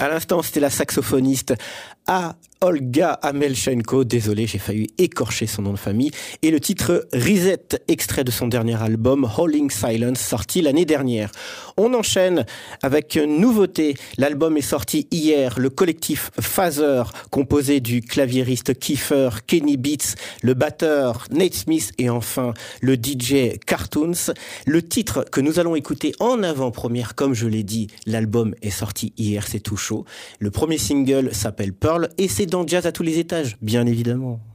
À l'instant, c'était la saxophoniste Olga Amelchenko, désolé, j'ai failli écorcher son nom de famille, et le titre Reset, extrait de son dernier album Howling Silence, sorti l'année dernière. On enchaîne avec une nouveauté. L'album est sorti hier. Le collectif Phaser, composé du claviériste Kiefer, Kenny Beats, le batteur Nate Smith et enfin le DJ Cartoons. Le titre que nous allons écouter en avant-première, comme je l'ai dit, l'album est sorti hier, c'est tout chaud. Le premier single s'appelle Pearl et c'est dans Jazz à tous les étages, bien évidemment.